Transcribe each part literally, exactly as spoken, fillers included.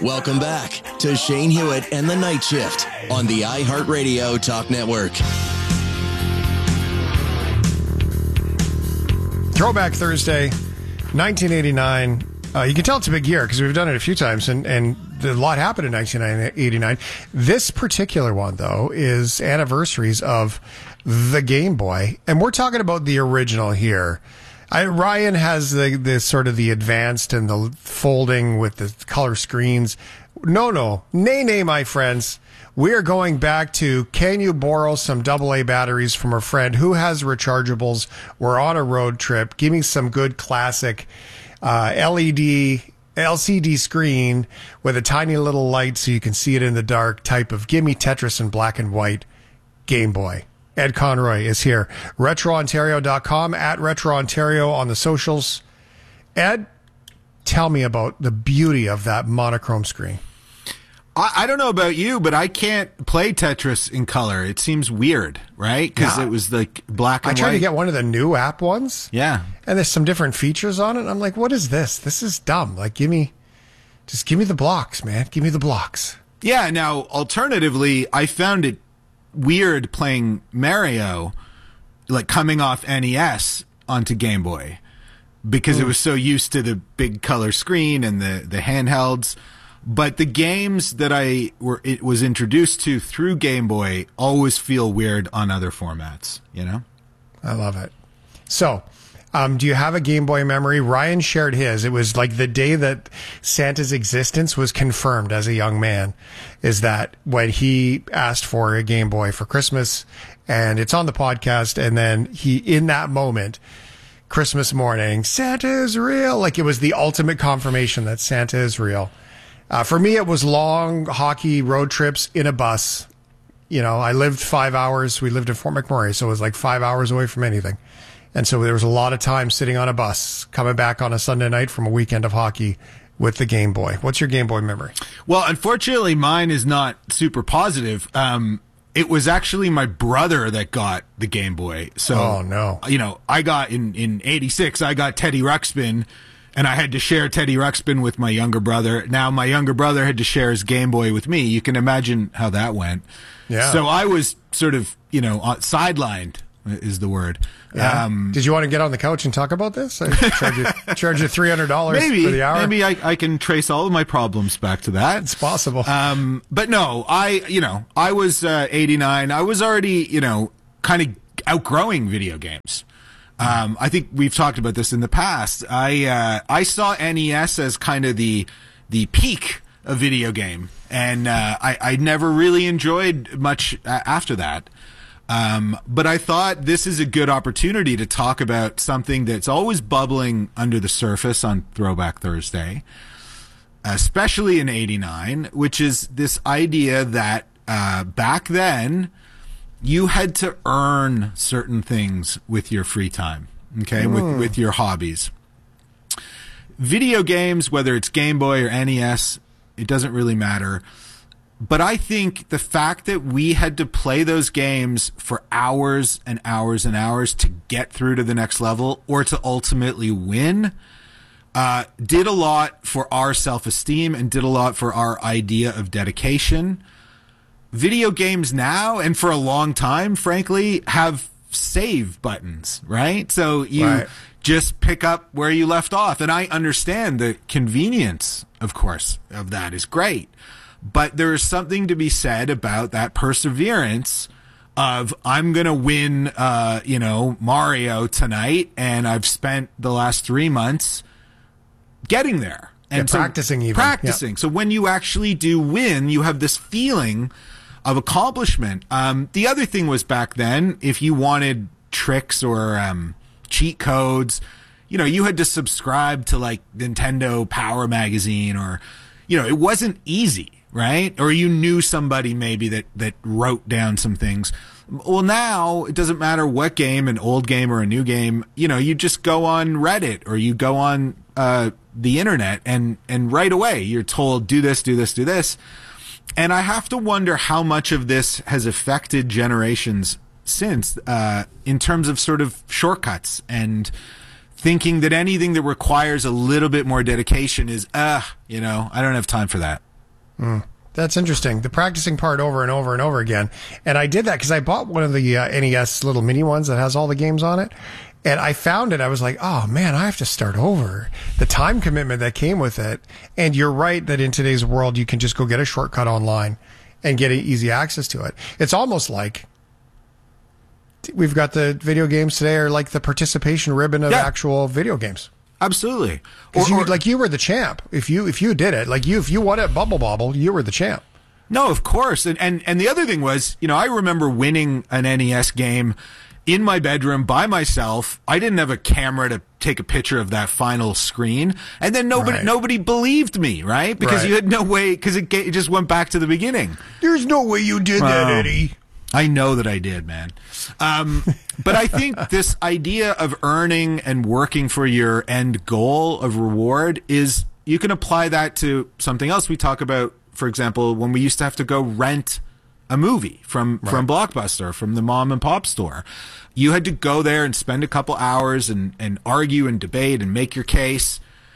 Welcome back to Shane Hewitt and the Night Shift on the iHeartRadio Talk Network. Throwback Thursday, nineteen eighty-nine. Uh, you can tell it's a big year because we've done it a few times, and, and a lot happened in nineteen eighty-nine. This particular one, though, is anniversaries of the Game Boy, and we're talking about the original here. I, Ryan has the, the sort of the advanced and the folding with the color screens. No, no, nay, nay, my friends. We are going back to, can you borrow some double A batteries from a friend who has rechargeables? We're on a road trip. Give me some good classic uh, L E D, L C D screen with a tiny little light so you can see it in the dark type of give me Tetris in black and white Game Boy. Ed Conroy is here. retro ontario dot com, at Retro Ontario on the socials. Ed, tell me about the beauty of that monochrome screen. I, I don't know about you, but I can't play Tetris in color. It seems weird, right? Because yeah. It was like black and I tried white. to get one of the new app ones. Yeah. And there's some different features on it. I'm like, what is this? This is dumb. Like, give me, just give me the blocks, man. Give me the blocks. Yeah. Now, alternatively, I found it weird playing Mario, like coming off N E S onto Game Boy, because mm. it was so used to the big color screen and the, the handhelds. But the games that I were it was introduced to through Game Boy always feel weird on other formats, you know? I love it. So, um, do you have a Game Boy memory? Ryan shared his. It was like the day that Santa's existence was confirmed as a young man, is that when he asked for a Game Boy for Christmas, and it's on the podcast, and then he, in that moment, Christmas morning, Santa is real. Like, it was the ultimate confirmation that Santa is real. Uh, for me, it was long hockey road trips in a bus. You know, I lived five hours. We lived in Fort McMurray, so it was like five hours away from anything. And so there was a lot of time sitting on a bus, coming back on a Sunday night from a weekend of hockey with the Game Boy. What's your Game Boy memory? Well, unfortunately, mine is not super positive. Um, it was actually my brother that got the Game Boy. So, oh, no. You know, I got in, in eighty-six, I got Teddy Ruxpin, and I had to share Teddy Ruxpin with my younger brother. Now, my younger brother had to share his Game Boy with me. You can imagine how that went. Yeah. So I was sort of, you know, sidelined is the word. Yeah. Um, Did you want to get on the couch and talk about this? I charge you, charge you three hundred dollars maybe, for the hour. Maybe I, I can trace all of my problems back to that. It's possible. Um, but no, I, you know, I was uh, eighty-nine. I was already, you know, kind of outgrowing video games. Um, I think we've talked about this in the past. I uh, I saw N E S as kind of the the peak of video game, and uh, I, I never really enjoyed much after that. Um, but I thought this is a good opportunity to talk about something that's always bubbling under the surface on Throwback Thursday, especially in eighty-nine, which is this idea that uh, back then you had to earn certain things with your free time, okay, mm. with, with your hobbies. Video games, whether it's Game Boy or N E S, it doesn't really matter. But I think the fact that we had to play those games for hours and hours and hours to get through to the next level or to ultimately win uh, did a lot for our self-esteem and did a lot for our idea of dedication. Video games now, and for a long time, frankly, have save buttons, right? So you right. just pick up where you left off. And I understand the convenience, of course, of that is great. But there is something to be said about that perseverance of I'm going to win, uh, you know, Mario tonight, and I've spent the last three months getting there. And yeah, practicing so, even. Practicing. Yep. So when you actually do win, you have this feeling of accomplishment. Um, the other thing was back then, if you wanted tricks or um, cheat codes, you know, you had to subscribe to like Nintendo Power Magazine or, you know, it wasn't easy. Right? Or you knew somebody maybe that, that wrote down some things. Well, now it doesn't matter what game, an old game or a new game, you know, you just go on Reddit or you go on uh, the internet and, and right away you're told, do this, do this, do this. And I have to wonder how much of this has affected generations since uh, in terms of sort of shortcuts and thinking that anything that requires a little bit more dedication is, uh, you know, I don't have time for that. Mm. That's interesting. The practicing part over and over and over again. And I did that because I bought one of the uh, N E S little mini ones that has all the games on it. And I found it. I was like, oh man, I have to start over. The time commitment that came with it. And you're right that in today's world, you can just go get a shortcut online and get easy access to it. It's almost like we've got the video games today are like the participation ribbon of yeah. actual video games. Absolutely. Or, you, or, like you were the champ. If you if you did it, like you if you won at Bubble Bobble, you were the champ. No, of course. And, and and the other thing was, you know, I remember winning an N E S game in my bedroom by myself. I didn't have a camera to take a picture of that final screen, and then nobody Right. nobody believed me, right? Because Right. you had no way, because it, ga- it just went back to the beginning. There's no way you did that, Wow. Eddie. I know that I did, man. Um, but I think this idea of earning and working for your end goal of reward is, you can apply that to something else we talk about. For example, when we used to have to go rent a movie from, from Blockbuster, from the mom and pop store, you had to go there and spend a couple hours and, and argue and debate and make your case.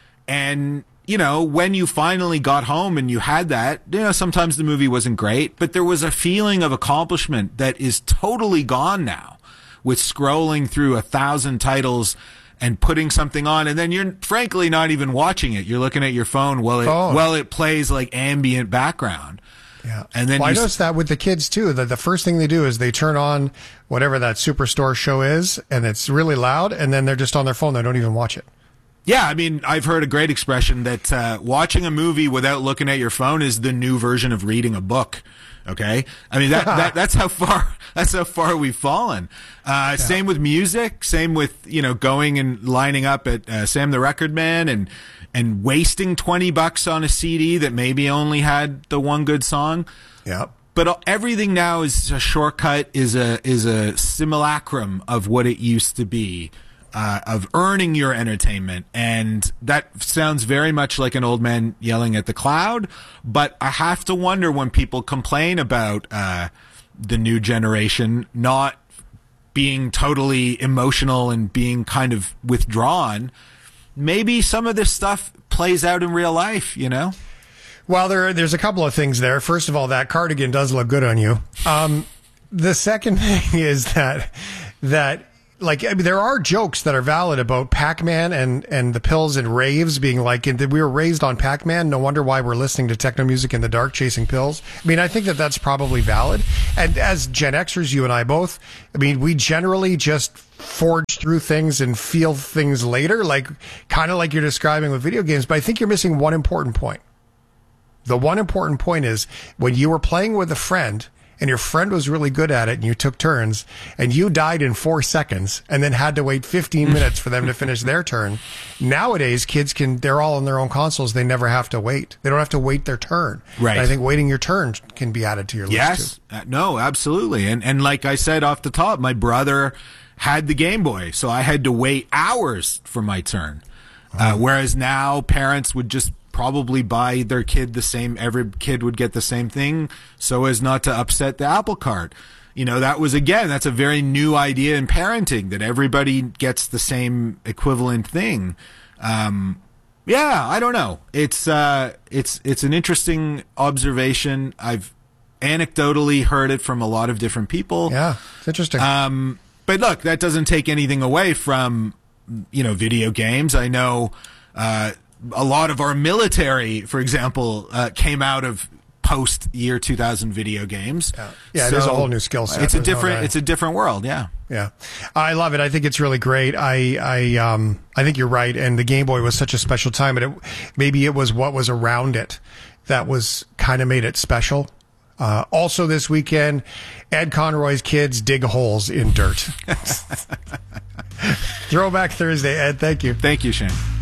And, you know, when you finally got home and you had that, you know, sometimes the movie wasn't great, but there was a feeling of accomplishment that is totally gone now with scrolling through a thousand titles and putting something on, and then you're frankly not even watching it. You're looking at your phone while it, Phone. while it plays like ambient background. Yeah. And then well, I you s- noticed that with the kids too, that the first thing they do is they turn on whatever that Superstore show is, and it's really loud, and then they're just on their phone. They don't even watch it. Yeah, I mean, I've heard a great expression that uh, watching a movie without looking at your phone is the new version of reading a book. Okay, I mean that, that that's how far that's how far we've fallen. Uh, yeah. Same with music. Same with, you know, going and lining up at uh, Sam the Record Man and and wasting twenty bucks on a C D that maybe only had the one good song. Yeah. But everything now is a shortcut, is a is a simulacrum of what it used to be. Uh, of earning your entertainment, and that sounds very much like an old man yelling at the cloud. But I have to wonder, when people complain about uh, the new generation not being totally emotional and being kind of withdrawn, maybe some of this stuff plays out in real life, you know? Well, there there's a couple of things there. First of all, that cardigan does look good on you. Um, the second thing is that that. Like, I mean, there are jokes that are valid about Pac-Man and, and the pills and raves being like, and we were raised on Pac-Man. No wonder why we're listening to techno music in the dark, chasing pills. I mean, I think that that's probably valid. And as Gen Xers, you and I both, I mean, we generally just forge through things and feel things later, like kind of like you're describing with video games. But I think you're missing one important point. The one important point is when you were playing with a friend, and your friend was really good at it, and you took turns, and you died in four seconds, and then had to wait fifteen minutes for them to finish their turn. Nowadays, kids can, they're all on their own consoles. They never have to wait. They don't have to wait their turn. Right. And I think waiting your turn can be added to your list, Yes. too. Uh, no, absolutely. And, and like I said off the top, my brother had the Game Boy, so I had to wait hours for my turn. Uh, whereas now parents would just probably buy their kid the same, every kid would get the same thing so as not to upset the apple cart. You know, that was, again, that's a very new idea in parenting, that everybody gets the same equivalent thing. Um, yeah, I don't know. It's, uh, it's, it's an interesting observation. I've anecdotally heard it from a lot of different people. Yeah, it's interesting. Um, but look, that doesn't take anything away from, you know, video games. I know, uh, a lot of our military, for example, uh, came out of post year two thousand video games. Yeah, yeah, it is a whole new skill set. It's a There's no different, doubt. it's a different world. Yeah. Yeah, I love it. I think it's really great. I, I, um, I think you're right. And the Game Boy was such a special time, and it, maybe it was what was around it that was kind of made it special. Uh, also this weekend, Ed Conroy's kids dig holes in dirt. Throwback Thursday, Ed. Thank you. Thank you, Shane.